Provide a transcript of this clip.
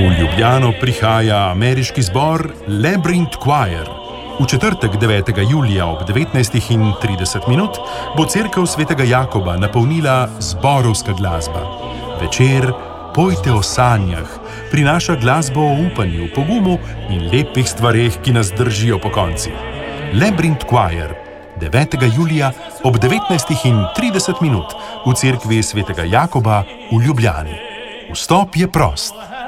V Ljubljano prihaja ameriški zbor Labyrinth Choir. V četrtek 9. julija ob 19:30 bo cerkev svetega Jakoba napolnila zborovska glasba. Večer Pojte o sanjah prinaša glasbo o upanju, pogumu in lepih stvareh, ki nas držijo pokonci. Labyrinth Choir 9. julija ob 19:30 v cerkvi svetega Jakoba v Ljubljani. Vstop je prost.